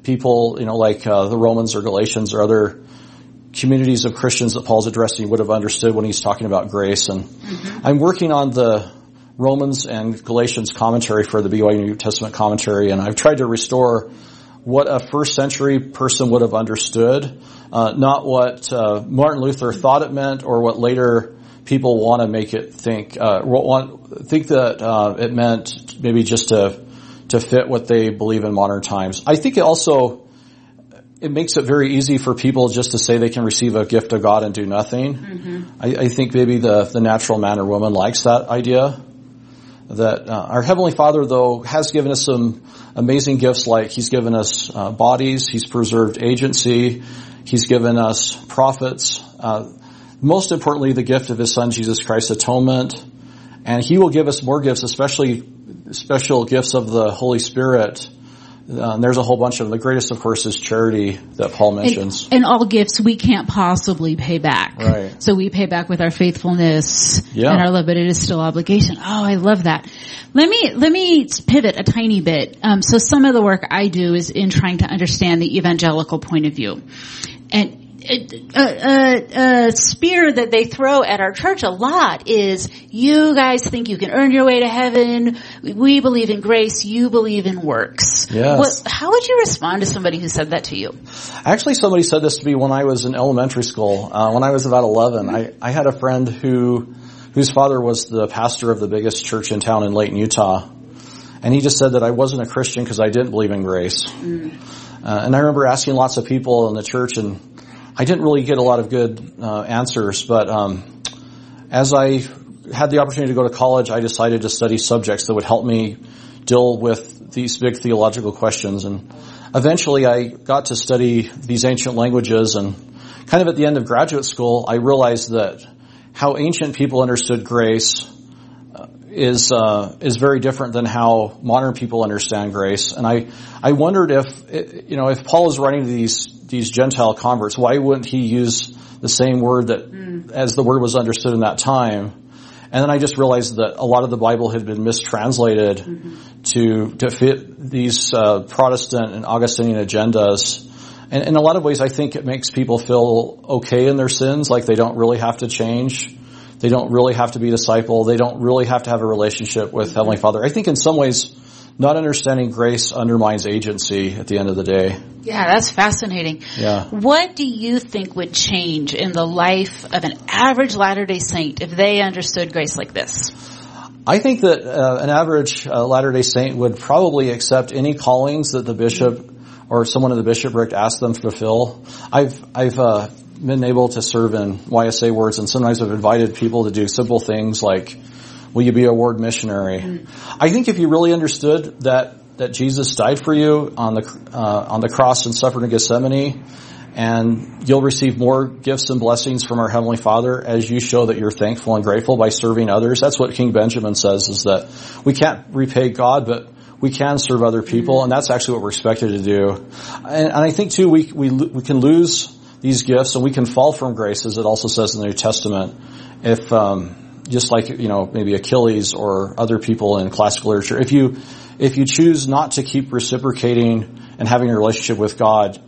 people, like the Romans or Galatians or other communities of Christians that Paul's addressing would have understood when he's talking about grace. And I'm working on the Romans and Galatians commentary for the BYU New Testament commentary, and I've tried to restore what a first century person would have understood, not what Martin Luther thought it meant or what later people want to make it think that it meant maybe just to fit what they believe in modern times. I think it makes it very easy for people just to say they can receive a gift of God and do nothing. I think maybe the natural man or woman likes that idea. That our Heavenly Father, though, has given us some amazing gifts, like He's given us bodies, He's preserved agency, He's given us prophets, most importantly, the gift of His Son, Jesus Christ's atonement. And He will give us more gifts, especially special gifts of the Holy Spirit. And there's a whole bunch of them. The greatest, of course, is charity that Paul mentions. And all gifts we can't possibly pay back. Right. So we pay back with our faithfulness and Yeah. our love, but it is still obligation. Oh, I love that. Let me pivot a tiny bit. So some of the work I do is in trying to understand the evangelical point of view. And a spear that they throw at our church a lot is, you guys think you can earn your way to heaven. We believe in grace. You believe in works. Yes. How would you respond to somebody who said that to you? Actually, somebody said this to me when I was in elementary school. When I was about 11, I had a friend whose father was the pastor of the biggest church in town in Layton, Utah. And he just said that I wasn't a Christian because I didn't believe in grace. And I remember asking lots of people in the church, and I didn't really get a lot of good answers, but as I had the opportunity to go to college, I decided to study subjects that would help me deal with these big theological questions. And eventually I got to study these ancient languages, and kind of at the end of graduate school, I realized that how ancient people understood grace is very different than how modern people understand grace. And I wondered if Paul is writing to these Gentile converts, why wouldn't he use the same word as the word was understood in that time? And then I just realized that a lot of the Bible had been mistranslated to fit these Protestant and Augustinian agendas. And in a lot of ways, I think it makes people feel okay in their sins, like they don't really have to change. They don't really have to be discipled. They don't really have to have a relationship with Heavenly Father. I think in some ways, not understanding grace undermines agency at the end of the day. Yeah, that's fascinating. Yeah. What do you think would change in the life of an average Latter-day Saint if they understood grace like this? I think that an average Latter-day Saint would probably accept any callings that the bishop or someone in the bishopric asks them to fulfill. I've been able to serve in YSA wards, and sometimes I've invited people to do simple things like, will you be a ward missionary? I think if you really understood that Jesus died for you on the cross and suffered in Gethsemane, and you'll receive more gifts and blessings from our Heavenly Father as you show that you're thankful and grateful by serving others. That's what King Benjamin says, is that we can't repay God, but we can serve other people, and that's actually what we're expected to do. And I think too, we can lose these gifts, and we can fall from grace, as it also says in the New Testament, if just like maybe Achilles or other people in classical literature, if you choose not to keep reciprocating and having a relationship with God,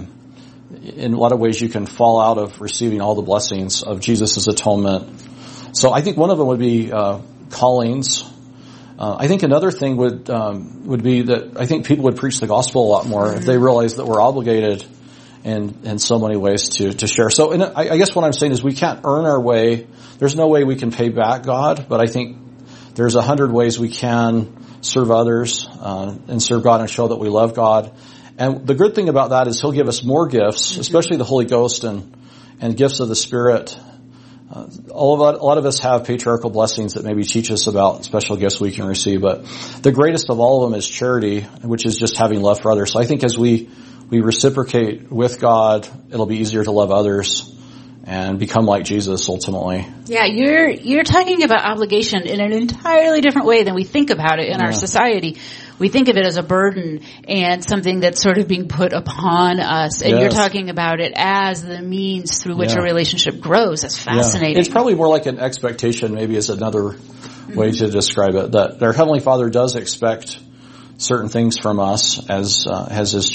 in a lot of ways you can fall out of receiving all the blessings of Jesus' atonement. So I think one of them would be callings. I think another thing would be that I think people would preach the gospel a lot more if they realize that we're obligated in so many ways to share. So I guess what I'm saying is we can't earn our way. There's no way we can pay back God, but I think there's 100 ways we can serve others and serve God and show that we love God. And the good thing about that is He'll give us more gifts, especially the Holy Ghost and gifts of the Spirit. A lot of us have patriarchal blessings that maybe teach us about special gifts we can receive, but the greatest of all of them is charity, which is just having love for others. So I think as we reciprocate with God, it'll be easier to love others and become like Jesus ultimately. Yeah, you're talking about obligation in an entirely different way than we think about it in our society. We think of it as a burden and something that's sort of being put upon us. And you're talking about it as the means through which a relationship grows. That's fascinating. It's probably more like an expectation, maybe is another way to describe it, that our Heavenly Father does expect certain things from us as His